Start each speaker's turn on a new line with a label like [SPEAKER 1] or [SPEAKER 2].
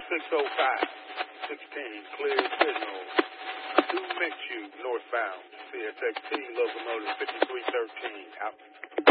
[SPEAKER 1] 605, 16, clear signal. To Minshew, northbound. CSXT, locomotive 5313, out.